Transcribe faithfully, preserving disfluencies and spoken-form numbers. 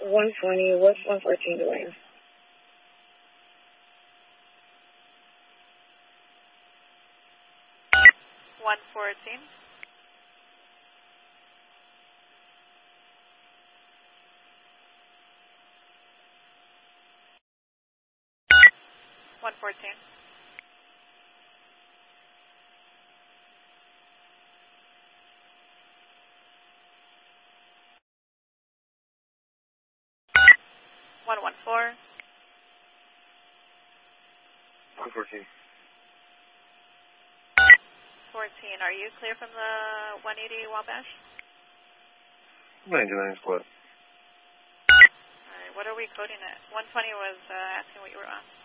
one twenty, what's one fourteen doing? one fourteen. one fourteen. one one four. one fourteen. fourteen, are you clear from the one eighty Wabash? ninety-nine squad. Alright, what are we coding at? one twenty was uh, asking what you were on.